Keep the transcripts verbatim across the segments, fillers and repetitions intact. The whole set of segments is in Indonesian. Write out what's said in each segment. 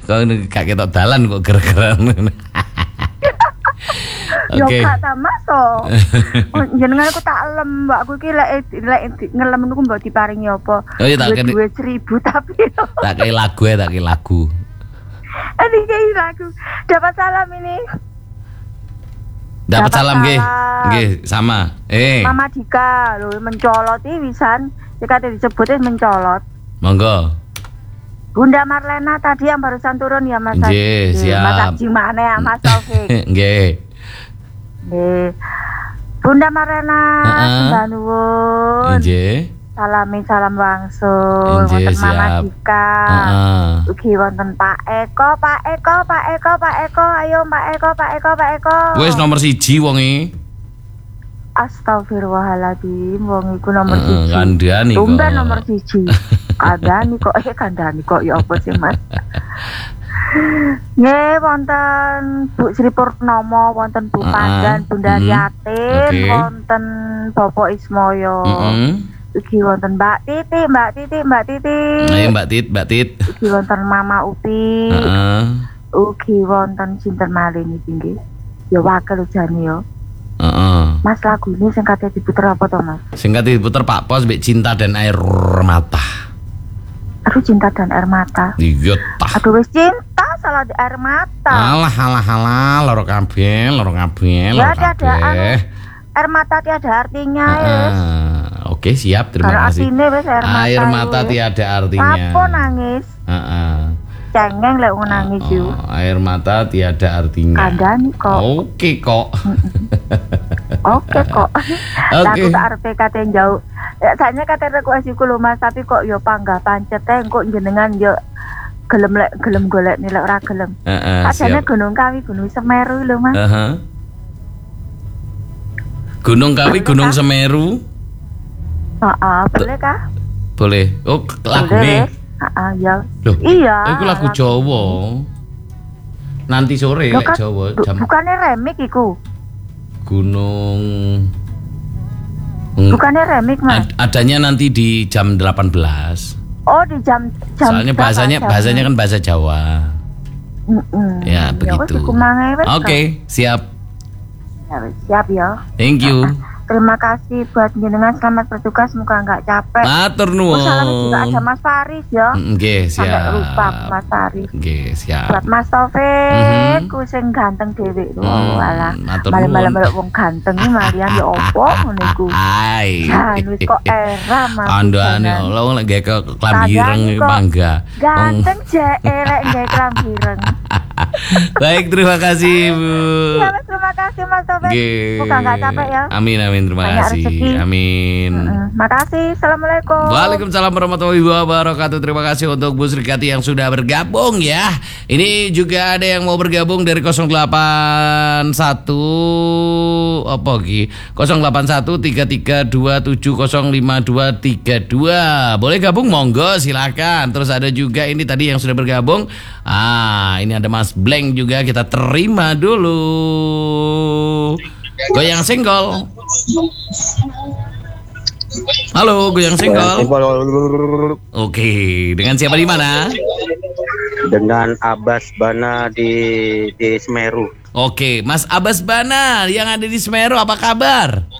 Kok gak ketok dalan kok gerak-gerak. Yo Oke. gak ta Mas to. Jenengan aku tak lem, mbak aku iki lek lek ngelem niku mbok diparingi apa? Oh iya tak kene. Duit seribu tapi. Tak kayak lagu ya, tak kayak lagu. Ini kayak lagu. Dapat salam ini. Dapat Dapat salam nggih. salam. Nggih, sama. Eh, Mama Dika lho mencolot iki wisan. Jika disebutnya mencolot. monggo. Bunda Marlena tadi yang barusan turun ya Mas. Nggih, siap. Mas Haji mana ya Mas Taufik? Nggih. Nggih. Bunda Marlena Heeh. sembah nuwun. Nggih. Salami salam langsung. Nggih, Wonten Mama siap. Dika. Heeh. Ugi wonten Pak Eko, Pak Eko, Pak Eko, Pak Eko, ayo Pak Eko, Pak Eko, Pak Eko. Wis nomor siji wong e. Astagfirullahaladzim, wong iku nomor Heeh, siji. kandhani kok. Tumben nomor siji. Kandhani kok, eh kandhani kok ya apa sih Mas? Nggih, wonten Bu Sri Purnomo, wonten Bu Heeh. Pandan, Bunda Hmm. Yatin, Oke. wonten Bapak Ismoyo. Heeh. Ugi wonten Mbak Titi, Mbak Titi, Mbak Titi. Ayo Mbak Tit, Mbak Tit. Ugi wonten Mama Upi. Heeh. Ugi wonten sinten malih niki nggih. Ya wakil jane ya. Heeh. Mas lagu ini sing kate diputer apa to Mas? Singkat diputer Pak Pos mbek Cinta dan Air Mata. Aduh cinta dan air mata. Iya tah. Aduh wis cinta salah di air mata. Alah alah alah loro kabeh, loro kabeh, Ya loro ada ada anu, kabeh. air mata tiada artinya ya. Heeh. Oke, siap, terima Kalau kasih. artine wis air mata. Air mata wis. tiada artinya. Apa nangis? Heeh. Cengeng lek wong nangis yo. Oh, air mata tiada artinya. Kandhani kok. Oke kok. Oke kok. Oke. Lagu tak arepe kate jauh. Ya sakjane kate request iku lho Mas, tapi kok yo panggah pancet e kok jenengan yo gelem lek gelem golek lek ora gelem. Heeh, Sajane siap. Gunung Kawi, Gunung Semeru lho Mas. Heeh. Gunung Kawi, Gunung Semeru. Heeh, boleh kah? Boleh. Oh, lagu Boleh. nih. Heeh, ya. Loh, Iya. itu lagu Jawa. Nanti sore Loh, lek kan, Jawa bu- jam bukannya remik iku. Gunung Hmm, Bukannya remik Mas. ad- adanya nanti di jam delapan belas. Oh, di jam jam Soalnya berapa bahasanya jamnya? bahasanya kan bahasa Jawa. Mm-mm. Ya, wes, begitu. iku mangae wes, Oke, siap. Ya, wes, siap ya. Thank you. Terima kasih buat jenengan, selamat bertugas, semoga nggak capek. Matur Oh, salamnya juga ada nuwun. Mas Faris ya. Nggih, Sampai siap. lupa Mas Faris. Nggih, siap. Buat Mas Taufik, Mhm. ku sing ganteng dhewe. Hmm, Oh, alah. matur Malam-malam nuwun. melok wong ganteng iki malian ya opo ngono iku. Hai. Jan wis kok era Mas. Andane Janan. Allah lek gawe ke klambi ireng Kandhani kok bangga. Ganteng jek elek gawe klambi ireng. Baik, terima kasih, Bu. Ya, Mas, terima kasih Mas Taufik. Nggih. Semoga nggak capek ya. Amin amin, terima Banyak kasih. rezeki. Amin. Mm, Makasih. Assalamualaikum. Waalaikumsalam warahmatullahi wabarakatuh. Terima kasih untuk Bu Srikati yang sudah bergabung ya. Ini juga ada yang mau bergabung dari nol delapan satu apa ki? nol delapan satu tiga tiga dua tujuh nol lima dua tiga dua. Boleh gabung monggo silakan. Terus ada juga ini tadi yang sudah bergabung. Ah, ini ada Mas Blank juga, kita terima dulu. Goyang senggol. Halo, goyang senggol. Oke, dengan siapa di mana? Dengan Abbas Bana di di Semeru. Oke, Mas Abbas Bana yang ada di Semeru, apa kabar?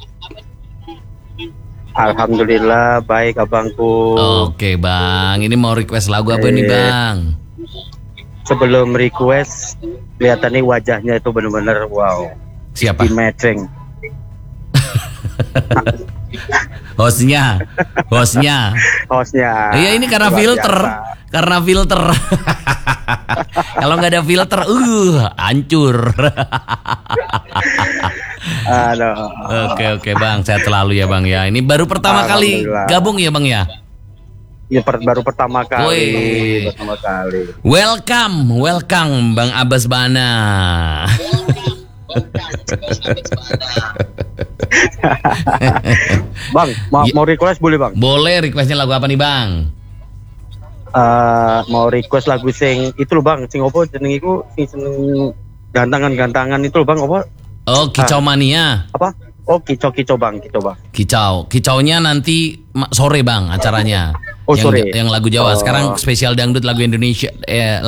Alhamdulillah baik abangku. Oke, Bang. Ini mau request lagu apa nih, Eh. Bang? Sebelum request, kelihatan nih wajahnya itu benar-benar wow. Siapa? Di matching. Hostnya, hostnya. Hostnya. Iya, ini karena luar filter, biasa. karena filter. Kalau nggak ada filter, uh, hancur. Aduh. Oke, oke, Bang. Sehat selalu ya, Bang ya. Ini baru pertama kali Alhamdulillah. gabung ya, Bang ya. Ini per- baru pertama kali. Woi. Pertama kali. Welcome, welcome, Bang Abbas Bana. Bang, mau, Ya. mau request boleh bang? Boleh, requestnya lagu apa nih, Bang? Eh, mau request lagu sing itu loh bang, sing opo jeneng iku sing seneng gantangan-gantangan itu loh bang, opo? Oh, Kicau Mania. Apa? Oh, kicau-kicau bang, kicau bang. Kicau. Kicaunya nanti ma- sore, Bang, acaranya. Oh, yang, sore. yang lagu Jawa. Oh. Sekarang spesial dangdut lagu Indonesia. Eh,